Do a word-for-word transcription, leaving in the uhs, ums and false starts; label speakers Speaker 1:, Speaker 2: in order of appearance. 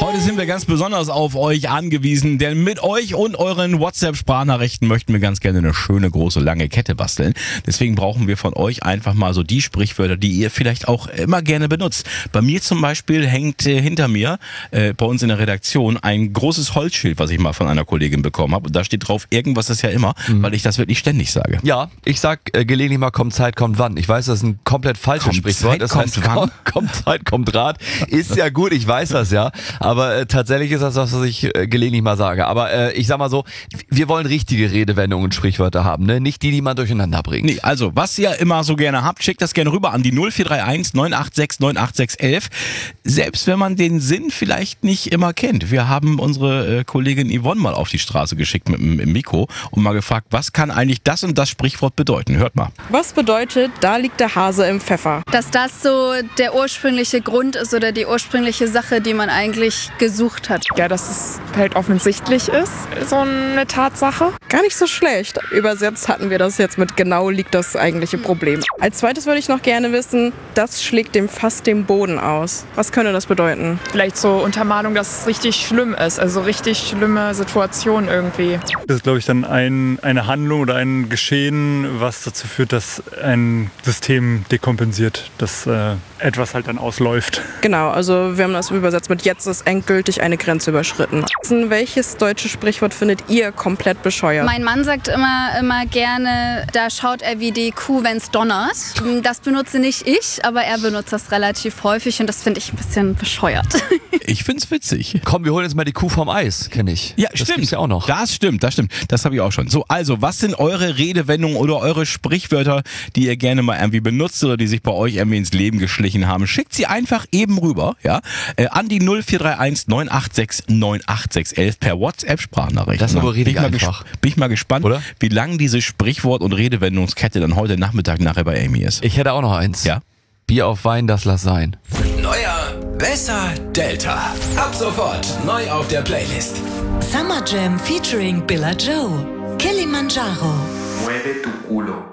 Speaker 1: Heute sind wir ganz besonders auf euch angewiesen, denn mit euch und euren WhatsApp-Sprachnachrichten möchten wir ganz gerne eine schöne, große, lange Kette basteln. Deswegen brauchen wir von euch einfach mal so die Sprichwörter, die ihr vielleicht auch immer gerne benutzt. Bei mir zum Beispiel hängt äh, hinter mir äh, bei uns in der Redaktion ein großes Holzschild, was ich mal von einer Kollegin bekommen habe. Und da steht drauf, irgendwas ist ja immer, mhm. weil ich das wirklich ständig sage.
Speaker 2: Ja, ich sag äh, gelegentlich mal, kommt Zeit, kommt wann. Ich weiß, das ist ein komplett falsches
Speaker 1: Kommt
Speaker 2: Sprichwort.
Speaker 1: Zeit,
Speaker 2: Das
Speaker 1: kommt
Speaker 2: heißt,
Speaker 1: wann?
Speaker 2: Kommt, kommt Zeit, kommt Rat. Ist ja gut, ich weiß das ja. Aber äh, tatsächlich ist das was, was ich äh, gelegentlich mal sage. Aber äh, ich sag mal so, wir wollen richtige Redewendungen und Sprichwörter haben, ne? Nicht die, die man durcheinander bringt.
Speaker 1: Nee, also, was ihr immer so gerne habt, schickt das gerne rüber an die null vier drei eins neun acht sechs neun acht sechs elf. Selbst wenn man den Sinn vielleicht nicht immer kennt. Wir haben unsere äh, Kollegin Yvonne mal auf die Straße geschickt mit dem Mikro und mal gefragt, was kann eigentlich das und das Sprichwort bedeuten? Hört mal.
Speaker 3: Was bedeutet, da liegt der Hase im Pfeffer?
Speaker 4: Dass das so der ursprüngliche Grund ist oder die ursprüngliche Sache, die man eigentlich gesucht hat.
Speaker 5: Ja, dass es halt offensichtlich ist, so eine Tatsache.
Speaker 3: Gar nicht so schlecht. Übersetzt hatten wir das jetzt mit genau liegt das eigentliche Problem. Als zweites würde ich noch gerne wissen, das schlägt dem Fass den Boden aus. Was könnte das bedeuten?
Speaker 5: Vielleicht so Untermalung, dass es richtig schlimm ist, also richtig schlimme Situation irgendwie.
Speaker 6: Das ist, glaube ich, dann ein, eine Handlung oder ein Geschehen, was dazu führt, dass ein System dekompensiert, dass äh, etwas halt dann ausläuft.
Speaker 3: Genau, also wir haben das übersetzt mit jetzt ist endgültig eine Grenze überschritten. Welches deutsche Sprichwort findet ihr komplett bescheuert?
Speaker 4: Mein Mann sagt immer, immer gerne, da schaut er wie die Kuh, wenn's donnert. Das benutze nicht ich, aber er benutzt das relativ häufig und das finde ich ein bisschen bescheuert.
Speaker 1: Ich find's witzig.
Speaker 2: Komm, wir holen jetzt mal die Kuh vom Eis, kenne ich.
Speaker 1: Ja,
Speaker 2: das
Speaker 1: stimmt.
Speaker 2: gibt's ja auch noch.
Speaker 1: Das stimmt, das stimmt. Das habe ich auch schon. So, also, was sind eure Redewendungen oder eure Sprichwörter, die ihr gerne mal irgendwie benutzt oder die sich bei euch irgendwie ins Leben geschlichen haben? Schickt sie einfach eben rüber, ja, äh, an die null vier drei eins neun acht sechs neun acht sechs elf per WhatsApp-Sprachnachricht.
Speaker 2: Das ist aber richtig
Speaker 1: bin ich mal
Speaker 2: einfach.
Speaker 1: ges- Bin ich mal gespannt,
Speaker 2: Oder?
Speaker 1: wie lang diese Sprichwort- und Redewendungskette dann heute Nachmittag nachher bei Amy ist.
Speaker 2: Ich hätte auch noch eins.
Speaker 1: Ja?
Speaker 2: Bier auf Wein, das lass sein.
Speaker 7: Neuer, besser, Delta. Ab sofort neu auf der Playlist.
Speaker 8: Summer Jam featuring Billa Joe. Kilimanjaro.
Speaker 9: Mueve tu culo.